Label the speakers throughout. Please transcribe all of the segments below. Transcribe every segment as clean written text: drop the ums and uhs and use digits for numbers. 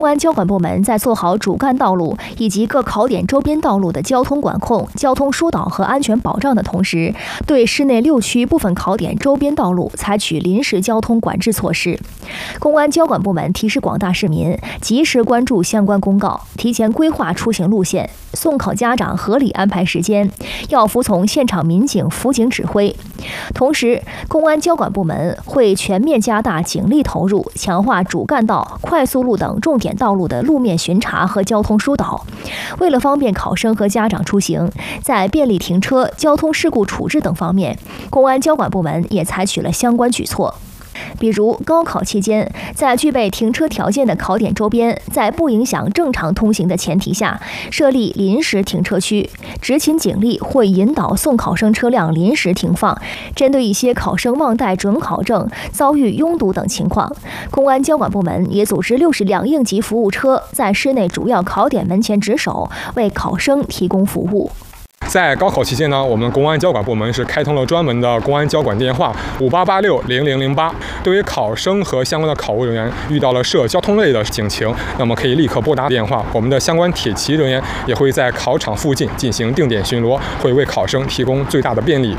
Speaker 1: 公安交管部门在做好主干道路以及各考点周边道路的交通管控、交通疏导和安全保障的同时，对市内6区部分考点周边道路采取临时交通管制措施。公安交管部门提示广大市民及时关注相关公告，提前规划出行路线，送考家长合理安排时间，要服从现场民警辅警指挥。同时，公安交管部门会全面加大警力投入，强化主干道、快速路等重点道路的路面巡查和交通疏导。为了方便考生和家长出行，在便利停车、交通事故处置等方面，公安交管部门也采取了相关举措。比如高考期间，在具备停车条件的考点周边，在不影响正常通行的前提下，设立临时停车区，执勤警力会引导送考生车辆临时停放。针对一些考生忘带准考证、遭遇拥堵等情况，公安交管部门也组织60辆应急服务车在市内主要考点门前值守，为考生提供服务。
Speaker 2: 在高考期间呢，我们公安交管部门是开通了专门的公安交管电话58860008，对于考生和相关的考务人员遇到了涉交通类的警情，那么可以立刻拨打电话。我们的相关铁骑人员也会在考场附近进行定点巡逻，会为考生提供最大的便利。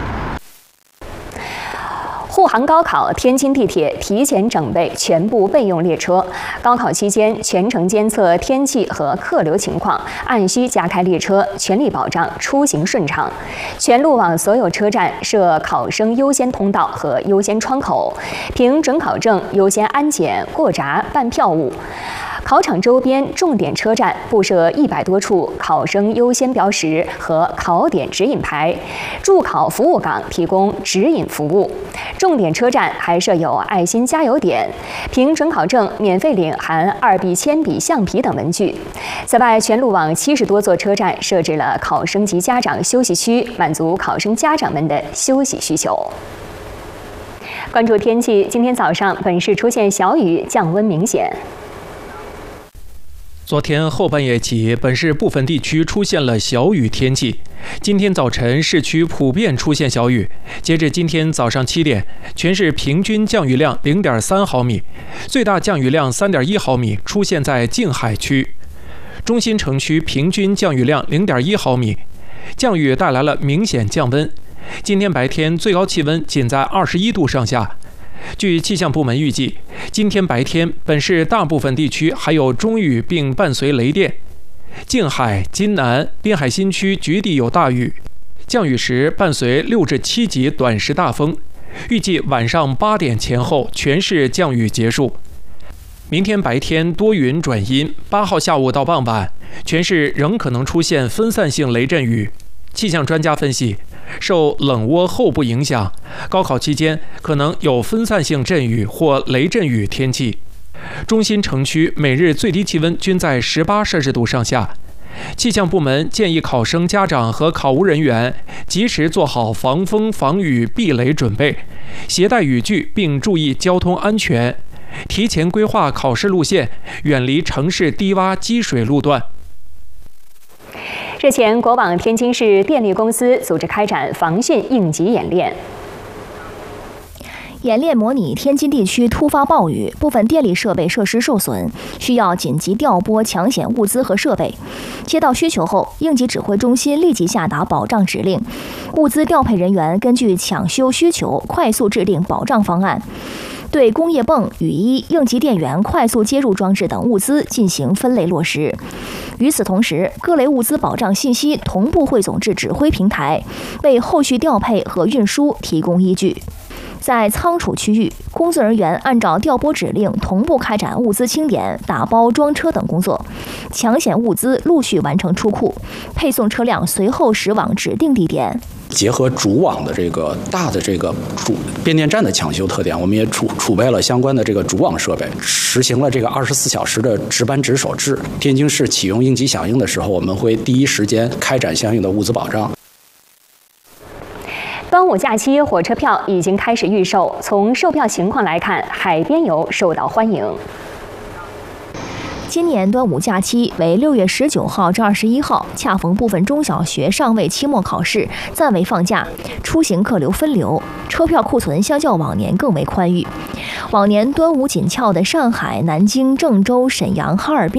Speaker 3: 护航高考，天津地铁提前整备全部备用列车。高考期间，全程监测天气和客流情况，按需加开列车，全力保障出行顺畅。全路网所有车站设考生优先通道和优先窗口，凭准考证优先安检、过闸、办票务。考场周边重点车站布设100多处考生优先标识和考点指引牌，驻考服务岗提供指引服务。重点车站还设有爱心加油点，凭准考证免费领含2B铅笔、橡皮等文具。此外，全路网70多座车站设置了考生及家长休息区，满足考生家长们的休息需求。关注天气，今天早上本市出现小雨，降温明显。
Speaker 4: 昨天后半夜起，本市部分地区出现了小雨天气。今天早晨，市区普遍出现小雨。截至今天早上7点，全市平均降雨量0.3毫米，最大降雨量3.1毫米出现在静海区。中心城区平均降雨量0.1毫米，降雨带来了明显降温。今天白天最高气温仅在21度上下。据气象部门预计，今天白天本市大部分地区还有中雨，并伴随雷电。静海、津南、滨海新区局地有大雨，降雨时伴随6至7级短时大风。预计晚上8点前后全市降雨结束。明天白天多云转阴，8号下午到傍晚，全市仍可能出现分散性雷阵雨。气象专家分析，受冷涡后部影响，高考期间可能有分散性阵雨或雷阵雨天气。中心城区每日最低气温均在18摄氏度上下。气象部门建议考生家长和考务人员及时做好防风、防雨、避雷准备，携带雨具并注意交通安全，提前规划考试路线，远离城市低洼积水路段。
Speaker 3: 日前，国网天津市电力公司组织开展防汛应急演练。
Speaker 1: 演练模拟天津地区突发暴雨，部分电力设备设施受损，需要紧急调拨抢险物资和设备。接到需求后，应急指挥中心立即下达保障指令，物资调配人员根据抢修需求快速制定保障方案。对工业泵、雨衣、应急电源、快速接入装置等物资进行分类落实。与此同时，各类物资保障信息同步汇总至指挥平台，为后续调配和运输提供依据。在仓储区域，工作人员按照调拨指令同步开展物资清点、打包装车等工作，抢险物资陆续完成出库，配送车辆随后驶往指定地点。
Speaker 5: 结合主网的这个大的这个变电站的抢修特点，我们也储备了相关的这个主网设备，实行了这个24小时的值班值守制。天津市启用应急响应的时候，我们会第一时间开展相应的物资保障。
Speaker 3: 端午假期火车票已经开始预售，从售票情况来看，海边游受到欢迎。
Speaker 1: 今年端午假期为6月19号至21号，恰逢部分中小学尚未期末考试，暂未放假，出行客流分流，车票库存相较往年更为宽裕。往年端午紧俏的上海、南京、郑州、沈阳、哈尔滨